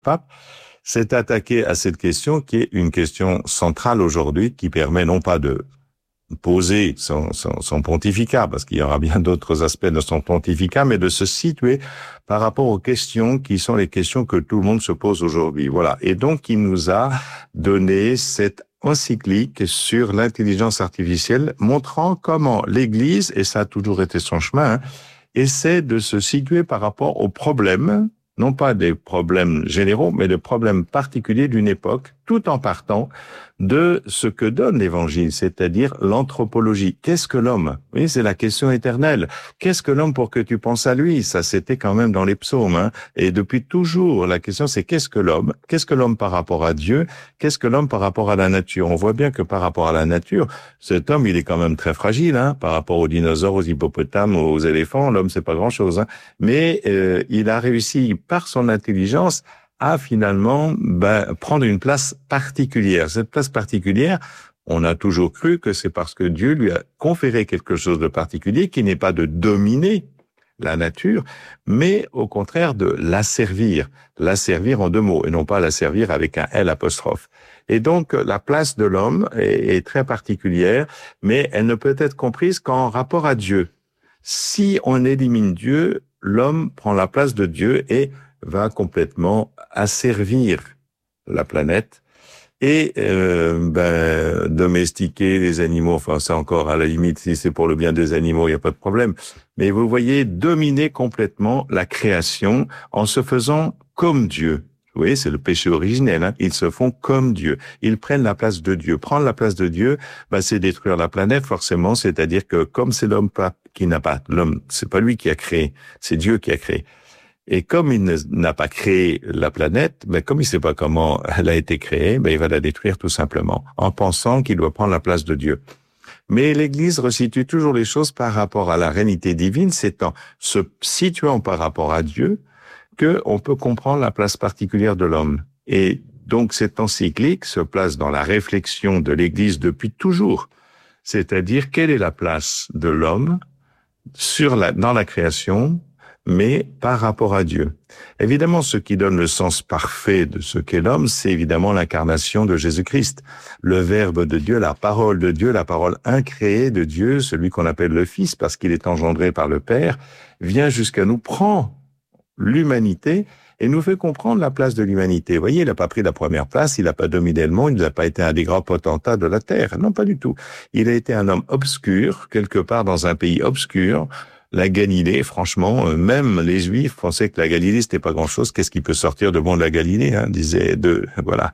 pape s'est attaqué à cette question qui est une question centrale aujourd'hui, qui permet non pas de poser son pontificat, parce qu'il y aura bien d'autres aspects de son pontificat, mais de se situer par rapport aux questions qui sont les questions que tout le monde se pose aujourd'hui. Voilà. Et donc, il nous a donné cette encyclique sur l'intelligence artificielle, montrant comment l'Église, et ça a toujours été son chemin, essaie de se situer par rapport aux problèmes, non pas des problèmes généraux, mais des problèmes particuliers d'une époque, tout en partant de ce que donne l'Évangile, c'est-à-dire l'anthropologie. Qu'est-ce que l'homme? Oui, c'est la question éternelle. Qu'est-ce que l'homme pour que tu penses à lui? Ça, c'était quand même dans les psaumes. Hein. Et depuis toujours, la question, c'est qu'est-ce que l'homme? Qu'est-ce que l'homme par rapport à Dieu? Qu'est-ce que l'homme par rapport à la nature? On voit bien que par rapport à la nature, cet homme, il est quand même très fragile. Hein, par rapport aux dinosaures, aux hippopotames, aux éléphants, l'homme, c'est pas grand-chose. Hein. Mais il a réussi, par son intelligence, à finalement prendre une place particulière. Cette place particulière, on a toujours cru que c'est parce que Dieu lui a conféré quelque chose de particulier, qui n'est pas de dominer la nature, mais au contraire de l'asservir en deux mots, et non pas l'asservir avec un L apostrophe. Et donc, la place de l'homme est très particulière, mais elle ne peut être comprise qu'en rapport à Dieu. Si on élimine Dieu, l'homme prend la place de Dieu et va complètement asservir la planète et domestiquer les animaux. Enfin, ça encore, à la limite, si c'est pour le bien des animaux, il n'y a pas de problème. Mais vous voyez, dominer complètement la création en se faisant comme Dieu. Vous voyez, c'est le péché originel. Hein. Ils se font comme Dieu. Ils prennent la place de Dieu. Prendre la place de Dieu, c'est détruire la planète, forcément. C'est-à-dire que comme c'est l'homme qui n'a pas, l'homme, c'est pas lui qui a créé, c'est Dieu qui a créé. Et comme il n'a pas créé la planète, comme il ne sait pas comment elle a été créée, il va la détruire tout simplement, en pensant qu'il doit prendre la place de Dieu. Mais l'Église resitue toujours les choses par rapport à la réalité divine, c'est en se situant par rapport à Dieu qu'on peut comprendre la place particulière de l'homme. Et donc cette encyclique se place dans la réflexion de l'Église depuis toujours, c'est-à-dire quelle est la place de l'homme dans la création, mais par rapport à Dieu. Évidemment, ce qui donne le sens parfait de ce qu'est l'homme, c'est évidemment l'incarnation de Jésus-Christ, le Verbe de Dieu, la parole de Dieu, la parole incréée de Dieu, celui qu'on appelle le Fils parce qu'il est engendré par le Père, vient jusqu'à nous, prend l'humanité et nous fait comprendre la place de l'humanité. Vous voyez, il n'a pas pris la première place, il n'a pas dominé le monde, il n'a pas été un des grands potentats de la Terre. Non, pas du tout. Il a été un homme obscur, quelque part dans un pays obscur, la Galilée, franchement, même les Juifs pensaient que la Galilée c'était pas grand-chose. Qu'est-ce qui peut sortir de bon de la Galilée, hein, disait de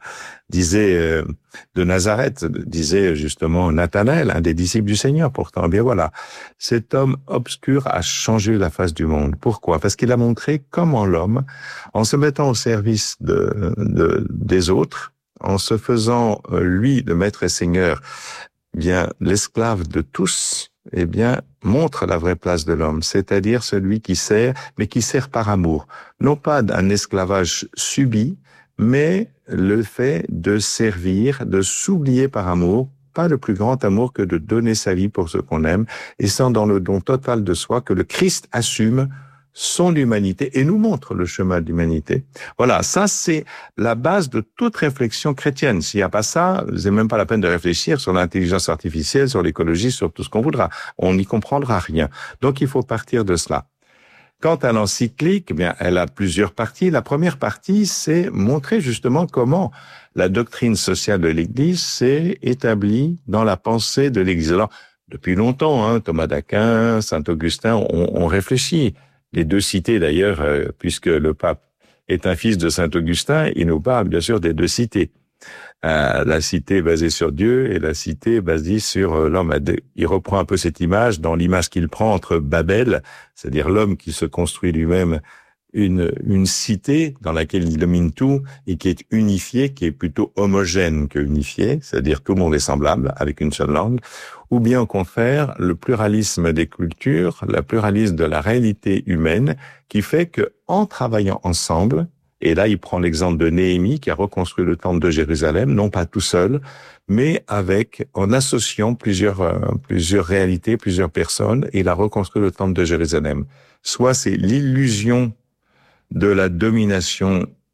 Nazareth, disait justement Nathanaël, un des disciples du Seigneur. Pourtant, eh bien voilà, cet homme obscur a changé la face du monde. Pourquoi? Parce qu'il a montré comment l'homme, en se mettant au service des autres, en se faisant lui de maître et seigneur, bien l'esclave de tous, eh bien, montre la vraie place de l'homme, c'est-à-dire celui qui sert, mais qui sert par amour. Non pas d'un esclavage subi, mais le fait de servir, de s'oublier par amour, pas le plus grand amour que de donner sa vie pour ce qu'on aime, et sans dans le don total de soi que le Christ assume son humanité et nous montre le chemin de l'humanité. Voilà, ça c'est la base de toute réflexion chrétienne. S'il n'y a pas ça, c'est même pas la peine de réfléchir sur l'intelligence artificielle, sur l'écologie, sur tout ce qu'on voudra. On n'y comprendra rien. Donc il faut partir de cela. Quant à l'encyclique, eh bien, elle a plusieurs parties. La première partie, c'est montrer justement comment la doctrine sociale de l'Église s'est établie dans la pensée de l'Église. Alors, depuis longtemps, hein, Thomas d'Aquin, Saint Augustin ont réfléchi. Les deux cités d'ailleurs, puisque le pape est un fils de Saint Augustin, il nous parle bien sûr des deux cités. La cité basée sur Dieu et la cité basée sur l'homme. Il reprend un peu cette image dans l'image qu'il prend entre Babel, c'est-à-dire l'homme qui se construit lui-même une cité dans laquelle il domine tout et qui est unifiée, qui est plutôt homogène que unifiée, c'est-à-dire tout le monde est semblable avec une seule langue, ou bien au contraire le pluralisme des cultures, le pluralisme de la réalité humaine qui fait que en travaillant ensemble, et là il prend l'exemple de Néhémie qui a reconstruit le temple de Jérusalem, non pas tout seul, mais en associant plusieurs réalités, plusieurs personnes, et il a reconstruit le temple de Jérusalem. Soit c'est l'illusion de la domination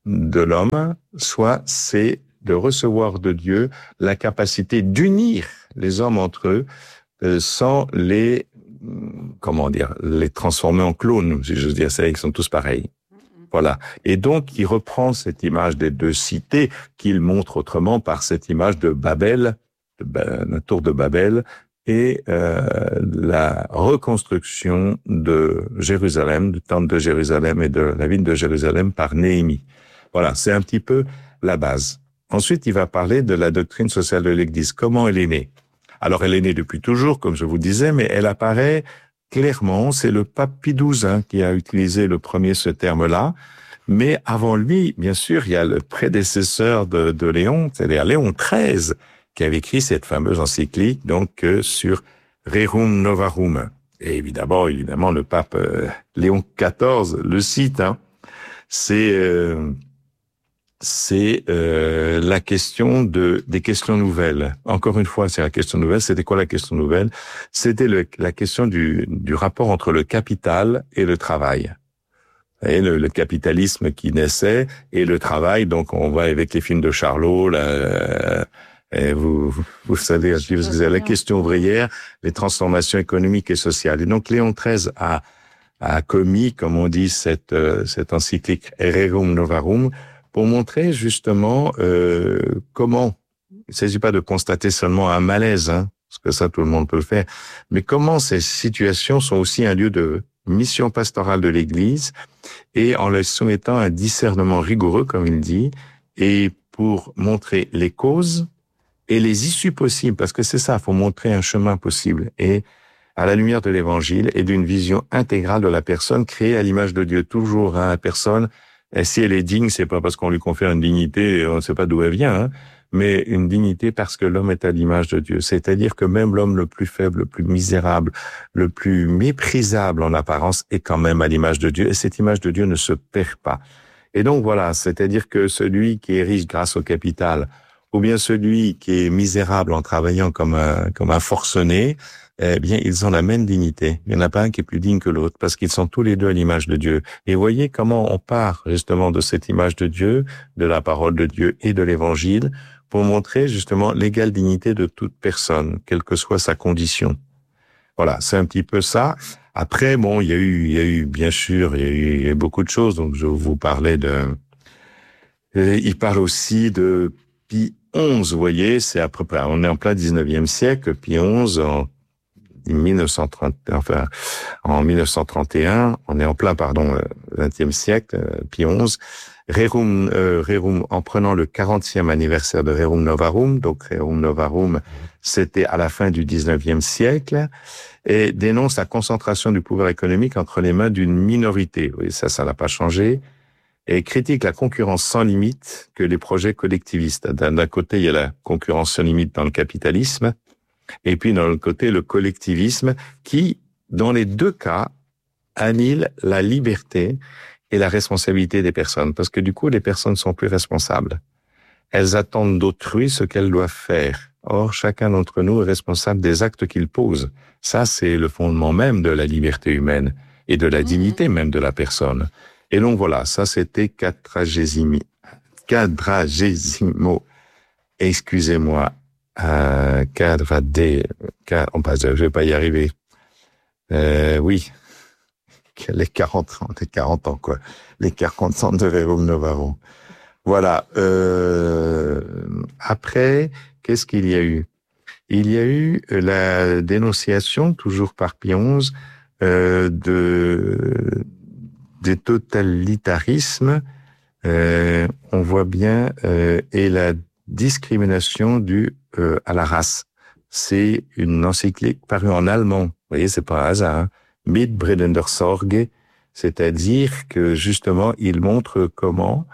de l'homme, soit c'est de recevoir de Dieu la capacité d'unir les hommes entre eux sans les, comment dire, les transformer en clones, si j'ose dire ça, ils sont tous pareils. Voilà. Et donc, il reprend cette image des deux cités qu'il montre autrement par cette image de Babel, la tour de Babel, et la reconstruction de Jérusalem, du temple de Jérusalem et de la ville de Jérusalem par Néhémie. Voilà, c'est un petit peu la base. Ensuite, il va parler de la doctrine sociale de l'Église. Comment elle est née? Alors, elle est née depuis toujours, comme je vous disais, mais elle apparaît clairement. C'est le pape Pie XII qui a utilisé le premier ce terme-là. Mais avant lui, bien sûr, il y a le prédécesseur de Léon, c'est-à-dire Léon XIII, qui avait écrit cette fameuse encyclique donc sur Rerum Novarum. Et évidemment, le pape Léon XIV le cite. C'est la question des questions nouvelles. Encore une fois, c'est la question nouvelle. C'était quoi la question nouvelle? C'était la question du rapport entre le capital et le travail. Et le capitalisme qui naissait et le travail. Donc, on va avec les films de Charlot, et vous savez, la question ouvrière, les transformations économiques et sociales. Et donc, Léon XIII a commis, comme on dit, cette encyclique Rerum Novarum pour montrer justement comment, il ne s'agit pas de constater seulement un malaise, parce que ça, tout le monde peut le faire, mais comment ces situations sont aussi un lieu de mission pastorale de l'Église et en leur soumettant un discernement rigoureux, comme il dit, et pour montrer les causes et les issues possibles, parce que c'est ça, il faut montrer un chemin possible. Et à la lumière de l'Évangile et d'une vision intégrale de la personne créée à l'image de Dieu. Toujours, la personne, et si elle est digne, c'est pas parce qu'on lui confère une dignité, on ne sait pas d'où elle vient, mais une dignité parce que l'homme est à l'image de Dieu. C'est-à-dire que même l'homme le plus faible, le plus misérable, le plus méprisable en apparence est quand même à l'image de Dieu. Et cette image de Dieu ne se perd pas. Et donc voilà, c'est-à-dire que celui qui est riche grâce au capital, ou bien celui qui est misérable en travaillant comme un forcené, eh bien, ils ont la même dignité. Il n'y en a pas un qui est plus digne que l'autre, parce qu'ils sont tous les deux à l'image de Dieu. Et voyez comment on part justement de cette image de Dieu, de la parole de Dieu et de l'Évangile, pour montrer justement l'égale dignité de toute personne, quelle que soit sa condition. Voilà, c'est un petit peu ça. Après, bon, il y a eu bien sûr, il y a eu beaucoup de choses. Donc, je vous parlais il parle aussi de Pie XI, vous voyez, c'est à peu près, on est en plein 19e siècle, Pie XI, en 1931, on est en plein, 20e siècle, Pie XI, Rerum, en prenant le 40e anniversaire de Rerum Novarum, donc Rerum Novarum, c'était à la fin du 19e siècle, et dénonce la concentration du pouvoir économique entre les mains d'une minorité. Oui, ça n'a pas changé. Et critique la concurrence sans limite que les projets collectivistes. D'un côté, il y a la concurrence sans limite dans le capitalisme, et puis d'un autre côté, le collectivisme qui, dans les deux cas, annihile la liberté et la responsabilité des personnes. Parce que du coup, les personnes sont plus responsables. Elles attendent d'autrui ce qu'elles doivent faire. Or, chacun d'entre nous est responsable des actes qu'il pose. Ça, c'est le fondement même de la liberté humaine et de la dignité même de la personne. Et donc voilà, ça c'était quadragésimo, excusez-moi, je vais pas y arriver. Oui, les 40 ans, quoi. Les 40 ans de Rerum Novarum. Voilà. Après, qu'est-ce qu'il y a eu? Il y a eu la dénonciation, toujours par Pie XI, des totalitarismes, on voit bien, et la discrimination due à la race. C'est une encyclique parue en allemand. Vous voyez, c'est pas un hasard. Mitbredender Sorge, c'est-à-dire que justement, il montre comment,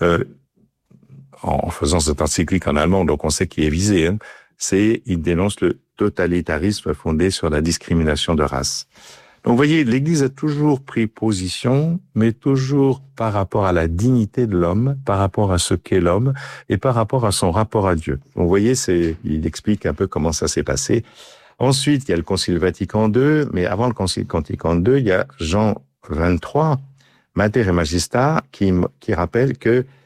en faisant cette encyclique en allemand, donc on sait qui est visé, il dénonce le totalitarisme fondé sur la discrimination de race. Donc, vous voyez, l'Église a toujours pris position, mais toujours par rapport à la dignité de l'homme, par rapport à ce qu'est l'homme, et par rapport à son rapport à Dieu. Donc, vous voyez, il explique un peu comment ça s'est passé. Ensuite, il y a le Concile Vatican II, mais avant le Concile Vatican II, il y a Jean XXIII, Mater et Majestat, qui rappelle que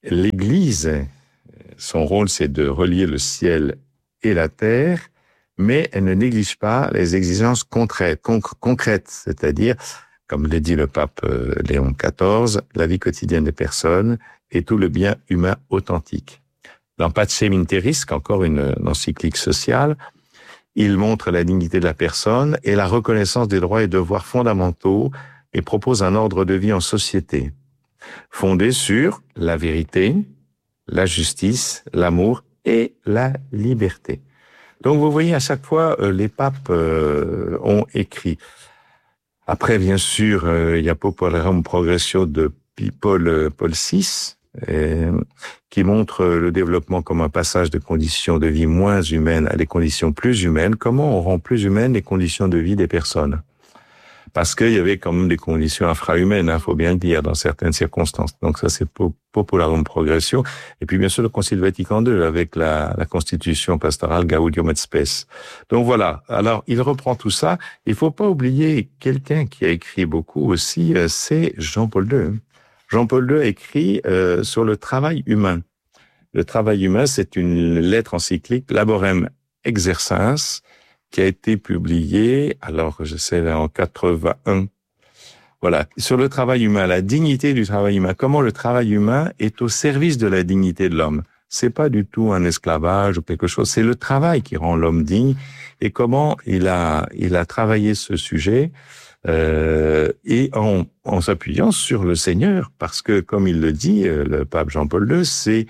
l'Église, son rôle, c'est de relier le ciel et la terre, mais elle ne néglige pas les exigences concrètes, c'est-à-dire, comme le dit le pape Léon XIV, la vie quotidienne des personnes et tout le bien humain authentique. Dans Pacem in Terris, encore une encyclique sociale, il montre la dignité de la personne et la reconnaissance des droits et devoirs fondamentaux et propose un ordre de vie en société, fondé sur la vérité, la justice, l'amour et la liberté. Donc vous voyez, à chaque fois, les papes ont écrit. Après, bien sûr, il y a Popularum Progressio de Paul VI, qui montre le développement comme un passage de conditions de vie moins humaines à des conditions plus humaines. Comment on rend plus humaines les conditions de vie des personnes? Parce qu'il y avait quand même des conditions infrahumaines, faut bien le dire, dans certaines circonstances. Donc ça, c'est Popularum Progressio. Et puis bien sûr, le Concile Vatican II avec la constitution pastorale Gaudium et Spes. Donc voilà. Alors, il reprend tout ça. Il faut pas oublier quelqu'un qui a écrit beaucoup aussi, c'est Jean-Paul II. Jean-Paul II écrit sur le travail humain. Le travail humain, c'est une lettre encyclique, Laborem Exercens, qui a été publiée, alors je sais, en 81. Voilà, sur le travail humain, la dignité du travail humain, comment le travail humain est au service de la dignité de l'homme. C'est pas du tout un esclavage ou quelque chose, c'est le travail qui rend l'homme digne et comment il a travaillé ce sujet et en s'appuyant sur le Seigneur, parce que comme il le dit, le pape Jean-Paul II, c'est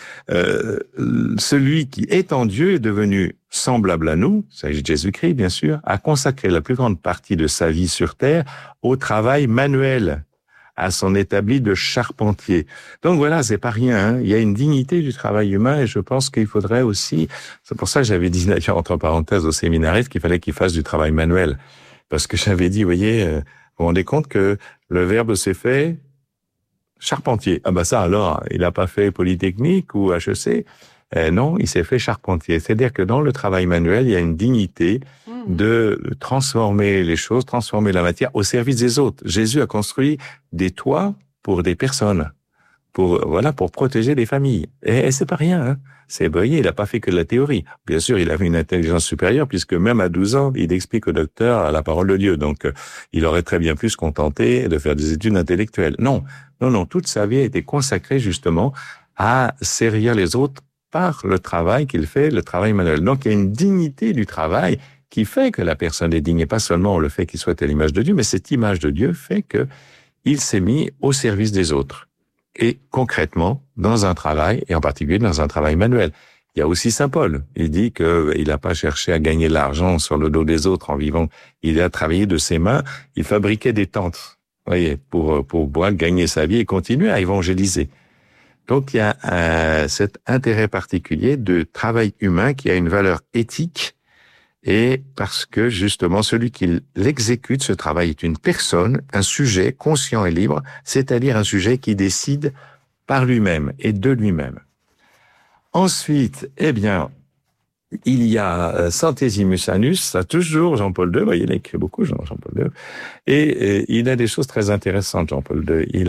celui qui étant Dieu est devenu semblable à nous, c'est Jésus-Christ bien sûr, a consacré la plus grande partie de sa vie sur terre au travail manuel, à son établi de charpentier. Donc voilà, c'est pas rien, hein. Il y a une dignité du travail humain et je pense qu'il faudrait aussi, c'est pour ça que j'avais dit d'ailleurs entre parenthèses aux séminaristes qu'il fallait qu'ils fassent du travail manuel. Parce que j'avais dit, vous voyez, vous vous rendez compte que le verbe s'est fait charpentier. Ah bah ça alors, il n'a pas fait Polytechnique ou HEC. Non, il s'est fait charpentier. C'est-à-dire que dans le travail manuel, il y a une dignité de transformer les choses, transformer la matière au service des autres. Jésus a construit des toits pour des personnes, pour protéger des familles. Et c'est pas rien, hein. C'est, vous voyez, il n'a pas fait que de la théorie. Bien sûr, il avait une intelligence supérieure puisque même à 12 ans, il explique au docteur la parole de Dieu. Donc, il aurait très bien pu se contenter de faire des études intellectuelles. Non, toute sa vie a été consacrée justement à servir les autres par le travail qu'il fait, le travail manuel. Donc, il y a une dignité du travail qui fait que la personne est digne, et pas seulement le fait qu'il soit à l'image de Dieu, mais cette image de Dieu fait que il s'est mis au service des autres. Et concrètement, dans un travail, et en particulier dans un travail manuel. Il y a aussi Saint Paul. Il dit qu'il n'a pas cherché à gagner de l'argent sur le dos des autres en vivant. Il a travaillé de ses mains. Il fabriquait des tentes, vous voyez, pour pouvoir gagner sa vie et continuer à évangéliser. Donc, il y a cet intérêt particulier de travail humain qui a une valeur éthique et parce que, justement, celui qui l'exécute, ce travail est une personne, un sujet conscient et libre, c'est-à-dire un sujet qui décide par lui-même et de lui-même. Ensuite, il y a Centesimus Annus, ça toujours Jean-Paul II, il a écrit beaucoup Jean-Paul II, et il a des choses très intéressantes, Jean-Paul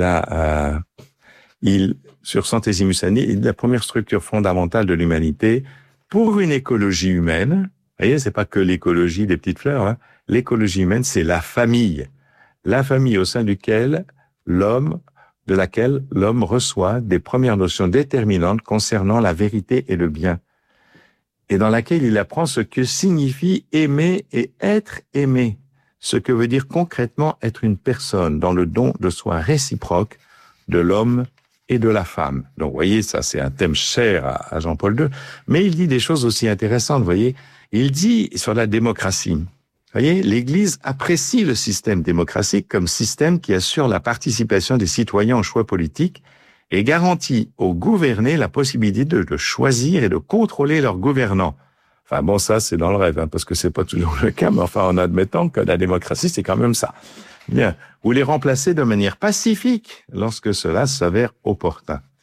II. Sur Centesimus Annus, il est la première structure fondamentale de l'humanité pour une écologie humaine. Vous voyez, c'est pas que l'écologie des petites fleurs, hein. L'écologie humaine, c'est la famille au sein de laquelle l'homme reçoit des premières notions déterminantes concernant la vérité et le bien, et dans laquelle il apprend ce que signifie aimer et être aimé, ce que veut dire concrètement être une personne dans le don de soi réciproque de l'homme et de la femme. Donc, vous voyez, ça, c'est un thème cher à Jean-Paul II, mais il dit des choses aussi intéressantes, vous voyez. Il dit sur la démocratie, vous voyez, l'Église apprécie le système démocratique comme système qui assure la participation des citoyens aux choix politiques et garantit aux gouvernés la possibilité de choisir et de contrôler leurs gouvernants. Enfin bon, ça c'est dans le rêve, hein, parce que c'est pas toujours le cas, mais enfin en admettant que la démocratie c'est quand même ça. Bien, ou les remplacer de manière pacifique lorsque cela s'avère opportun.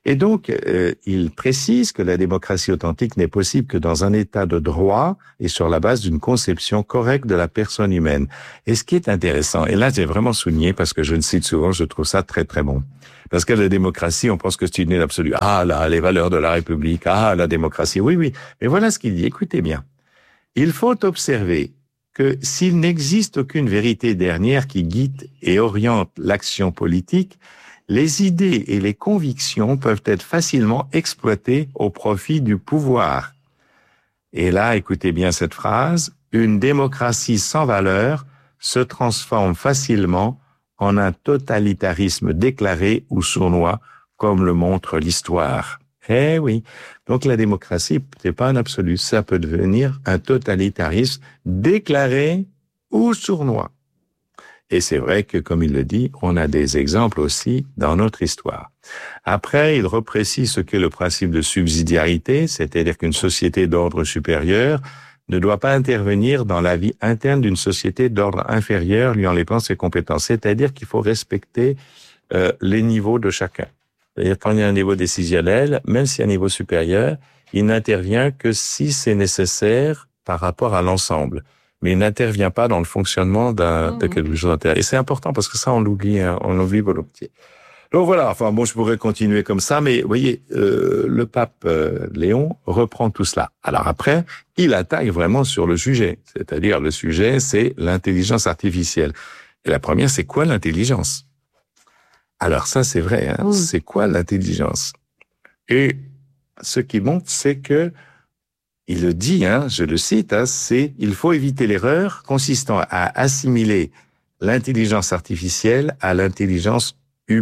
Et donc, il précise que la démocratie authentique n'est possible que dans un état de droit et sur la base d'une conception correcte de la personne humaine. Et ce qui est intéressant, et là j'ai vraiment souligné parce que je le cite souvent, je trouve ça très très bon. Parce que la démocratie, on pense que c'est une idée absolue. Ah là, les valeurs de la République, ah la démocratie, oui, oui. Mais voilà ce qu'il dit, écoutez bien. Il faut observer que s'il n'existe aucune vérité dernière qui guide et oriente l'action politique, les idées et les convictions peuvent être facilement exploitées au profit du pouvoir. Et là, écoutez bien cette phrase, une démocratie sans valeur se transforme facilement en un totalitarisme déclaré ou sournois, comme le montre l'histoire. Eh oui. Donc la démocratie, c'est pas un absolu, ça peut devenir un totalitarisme déclaré ou sournois. Et c'est vrai que, comme il le dit, on a des exemples aussi dans notre histoire. Après, il reprécise ce qu'est le principe de subsidiarité, c'est-à-dire qu'une société d'ordre supérieur ne doit pas intervenir dans la vie interne d'une société d'ordre inférieur, lui enlevant ses compétences. C'est-à-dire qu'il faut respecter les niveaux de chacun. C'est-à-dire quand il y a un niveau décisionnel, même s'il y a un niveau supérieur, il n'intervient que si c'est nécessaire par rapport à l'ensemble. Mais il n'intervient pas dans le fonctionnement de quelque chose d'intérieur. Et c'est important parce que ça, on l'oublie volontiers. Donc voilà, enfin bon, je pourrais continuer comme ça, mais vous voyez, le pape Léon reprend tout cela. Alors après, il attaque vraiment sur le sujet. C'est-à-dire, le sujet, c'est l'intelligence artificielle. Et la première, c'est quoi l'intelligence? Alors ça, c'est vrai, hein, c'est quoi l'intelligence? Et ce qu'il montre, c'est que il le dit, hein, je le cite, hein, c'est « il faut éviter l'erreur consistant à assimiler l'intelligence artificielle à l'intelligence humaine ».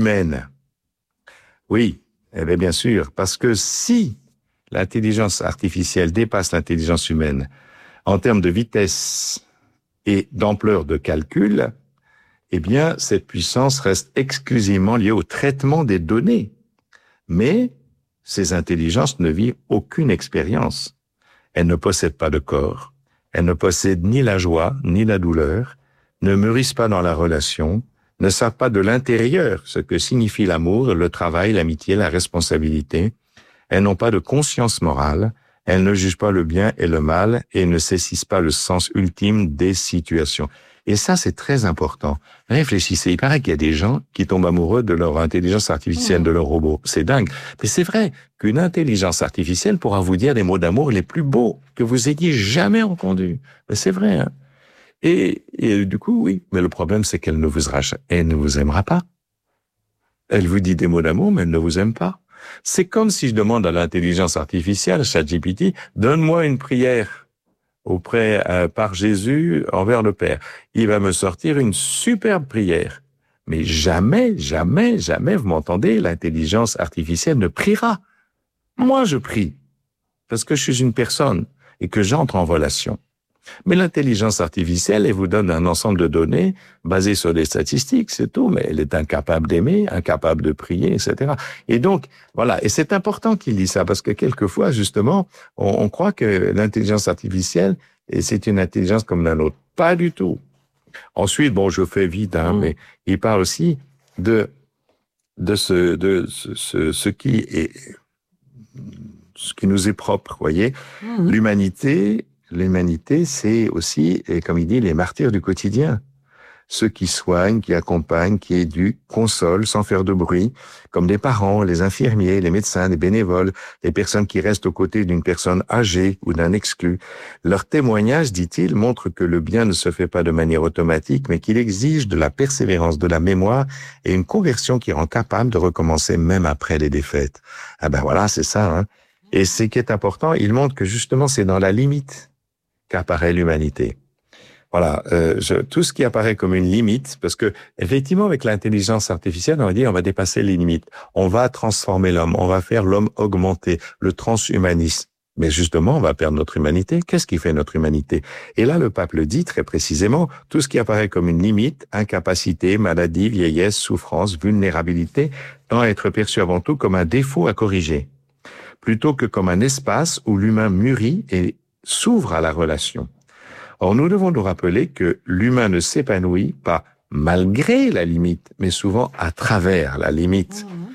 Oui, eh bien sûr, parce que si l'intelligence artificielle dépasse l'intelligence humaine en termes de vitesse et d'ampleur de calcul, eh bien, cette puissance reste exclusivement liée au traitement des données. Mais ces intelligences ne vivent aucune expérience. Elles ne possèdent pas de corps, elles ne possèdent ni la joie, ni la douleur, ne mûrissent pas dans la relation, ne savent pas de l'intérieur ce que signifie l'amour, le travail, l'amitié, la responsabilité. Elles n'ont pas de conscience morale, elles ne jugent pas le bien et le mal et ne saisissent pas le sens ultime des situations. Et ça, c'est très important. Réfléchissez, il paraît qu'il y a des gens qui tombent amoureux de leur intelligence artificielle, de leur robot. C'est dingue. Mais c'est vrai qu'une intelligence artificielle pourra vous dire des mots d'amour les plus beaux que vous ayez jamais entendus. Mais c'est vrai, hein. Et du coup, oui. Mais le problème, c'est qu'elle ne vous aimera pas. Elle vous dit des mots d'amour, mais elle ne vous aime pas. C'est comme si je demande à l'intelligence artificielle, ChatGPT, donne-moi une prière par Jésus envers le Père. Il va me sortir une superbe prière. Mais jamais, jamais, jamais, vous m'entendez, l'intelligence artificielle ne priera. Moi, je prie, parce que je suis une personne et que j'entre en relation. Mais l'intelligence artificielle, elle vous donne un ensemble de données basées sur des statistiques, c'est tout, mais elle est incapable d'aimer, incapable de prier, etc. Et donc, voilà, et c'est important qu'il dise ça, parce que quelquefois, justement, on croit que l'intelligence artificielle, c'est une intelligence comme la nôtre. Pas du tout. Ensuite, bon, je fais vite, hein, mais il parle aussi de ce qui nous est propre, voyez. L'humanité, c'est aussi, et comme il dit, les martyrs du quotidien. Ceux qui soignent, qui accompagnent, qui éduquent, consolent sans faire de bruit, comme des parents, les infirmiers, les médecins, les bénévoles, les personnes qui restent aux côtés d'une personne âgée ou d'un exclu. Leur témoignage, dit-il, montre que le bien ne se fait pas de manière automatique, mais qu'il exige de la persévérance, de la mémoire et une conversion qui rend capable de recommencer même après les défaites. Ah ben voilà, c'est ça, hein. Et ce qui est important, il montre que justement c'est dans la limite qu'apparaît l'humanité. Voilà, tout ce qui apparaît comme une limite, parce que effectivement avec l'intelligence artificielle, on va dire on va dépasser les limites, on va transformer l'homme, on va faire l'homme augmenter, le transhumanisme. Mais justement, on va perdre notre humanité. Qu'est-ce qui fait notre humanité? Et là, le pape le dit très précisément, tout ce qui apparaît comme une limite, incapacité, maladie, vieillesse, souffrance, vulnérabilité, tend à être perçu avant tout comme un défaut à corriger, plutôt que comme un espace où l'humain mûrit et s'ouvre à la relation. Or, nous devons nous rappeler que l'humain ne s'épanouit pas malgré la limite, mais souvent à travers la limite.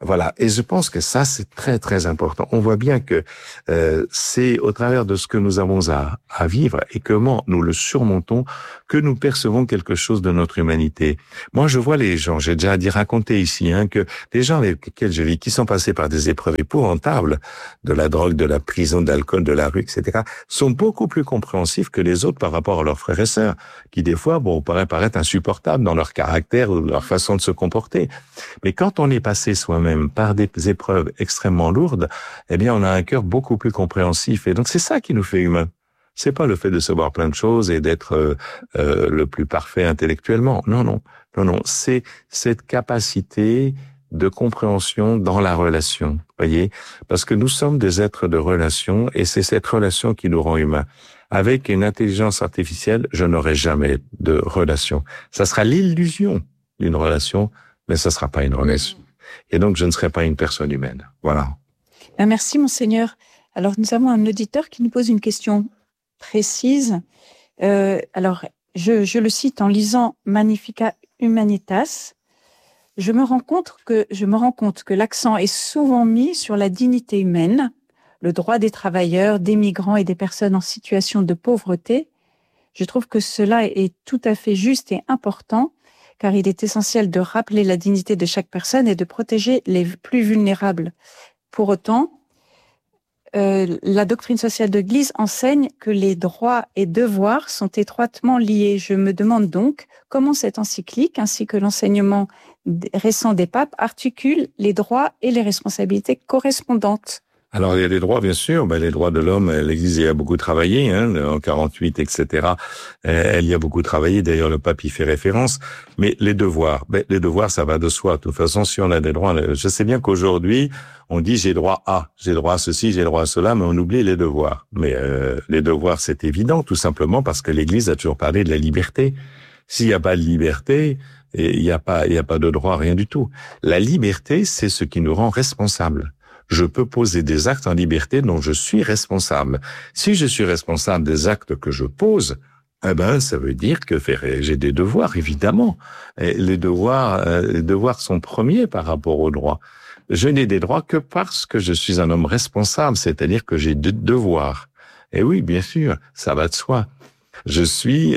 Voilà. Et je pense que ça, c'est très, très important. On voit bien que c'est au travers de ce que nous avons à vivre et comment nous le surmontons que nous percevons quelque chose de notre humanité. Moi, je vois les gens, j'ai déjà raconté ici, que des gens avec lesquels je vis, qui sont passés par des épreuves épouvantables, de la drogue, de la prison, de l'alcool, de la rue, etc., sont beaucoup plus compréhensifs que les autres par rapport à leurs frères et sœurs, qui des fois, pourraient paraître insupportables dans leur caractère ou leur façon de se comporter. Mais quand on est passé soi-même par des épreuves extrêmement lourdes, eh bien, on a un cœur beaucoup plus compréhensif. Et donc, c'est ça qui nous fait humains. C'est pas le fait de savoir plein de choses et d'être le plus parfait intellectuellement. Non. C'est cette capacité de compréhension dans la relation. Voyez, parce que nous sommes des êtres de relation et c'est cette relation qui nous rend humains. Avec une intelligence artificielle, je n'aurai jamais de relation. Ça sera l'illusion d'une relation, mais ça sera pas une relation. Et donc, je ne serai pas une personne humaine. Voilà. Merci, Monseigneur. Alors, nous avons un auditeur qui nous pose une question précise. Alors, je le cite en lisant Magnificat Humanitas. Je me rends compte que l'accent est souvent mis sur la dignité humaine, le droit des travailleurs, des migrants et des personnes en situation de pauvreté. Je trouve que cela est tout à fait juste et important, car il est essentiel de rappeler la dignité de chaque personne et de protéger les plus vulnérables. Pour autant, la doctrine sociale de l'Église enseigne que les droits et devoirs sont étroitement liés. Je me demande donc comment cette encyclique, ainsi que l'enseignement récent des papes, articulent les droits et les responsabilités correspondantes. Alors, il y a les droits, bien sûr. Les droits de l'homme, l'Église y a beaucoup travaillé, en 48, etc. Elle y a beaucoup travaillé. D'ailleurs, le pape y fait référence. Mais les devoirs, ça va de soi. De toute façon, si on a des droits, je sais bien qu'aujourd'hui, on dit j'ai droit à ceci, j'ai droit à cela, mais on oublie les devoirs. Mais les devoirs, c'est évident, tout simplement parce que l'Église a toujours parlé de la liberté. S'il n'y a pas de liberté, il n'y a pas de droit, rien du tout. La liberté, c'est ce qui nous rend responsables. Je peux poser des actes en liberté dont je suis responsable. Si je suis responsable des actes que je pose, ça veut dire que j'ai des devoirs, évidemment. Et les devoirs sont premiers par rapport aux droits. Je n'ai des droits que parce que je suis un homme responsable, c'est-à-dire que j'ai des devoirs. Et oui, bien sûr, ça va de soi. Je suis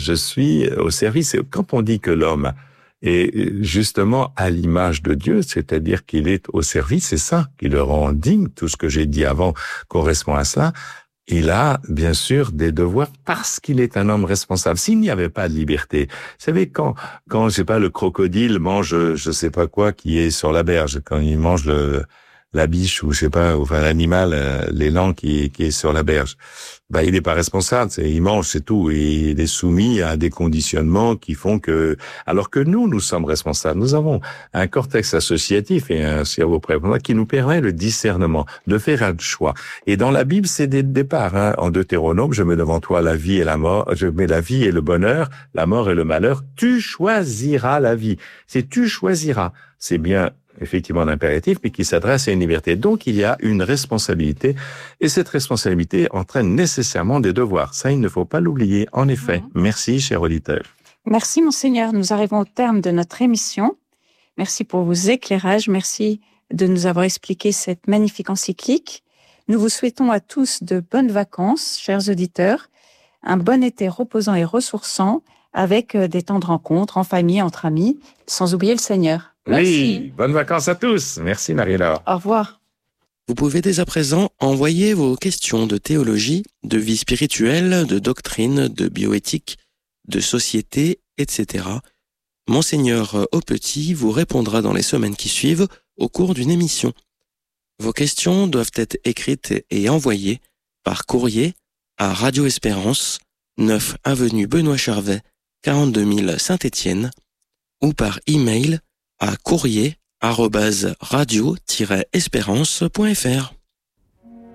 au service. Et quand on dit que l'homme est justement à l'image de Dieu, c'est-à-dire qu'il est au service, c'est ça qui le rend digne. Tout ce que j'ai dit avant correspond à cela. Il a, bien sûr, des devoirs parce qu'il est un homme responsable. S'il n'y avait pas de liberté, vous savez, quand, je sais pas, le crocodile mange, je sais pas quoi, qui est sur la berge, quand il mange la biche ou je sais pas, enfin l'animal, l'élan qui est sur la berge, il n'est pas responsable. Il mange, c'est tout, et il est soumis à des conditionnements qui font que, alors que nous sommes responsables. Nous avons un cortex associatif et un cerveau préfrontal qui nous permet le discernement, de faire un choix. Et dans la Bible, c'est dès le départ. En Deutéronome, je mets devant toi la vie et la mort, je mets la vie et le bonheur, la mort et le malheur. Tu choisiras la vie. C'est tu choisiras. C'est bien effectivement un impératif, mais qui s'adresse à une liberté. Donc, il y a une responsabilité, et cette responsabilité entraîne nécessairement des devoirs. Ça, il ne faut pas l'oublier, en effet. Merci, cher auditeur. Merci, Monseigneur. Nous arrivons au terme de notre émission. Merci pour vos éclairages. Merci de nous avoir expliqué cette magnifique encyclique. Nous vous souhaitons à tous de bonnes vacances, chers auditeurs, un bon été reposant et ressourçant, avec des temps de rencontre en famille, entre amis, sans oublier le Seigneur. Merci. Oui, bonnes vacances à tous. Merci, Marie-Laure. Au revoir. Vous pouvez dès à présent envoyer vos questions de théologie, de vie spirituelle, de doctrine, de bioéthique, de société, etc. Monseigneur Aupetit vous répondra dans les semaines qui suivent au cours d'une émission. Vos questions doivent être écrites et envoyées par courrier à Radio Espérance, 9 avenue Benoît Charvet, 42 000 Saint-Étienne, ou par email à courrier@radio-espérance.fr.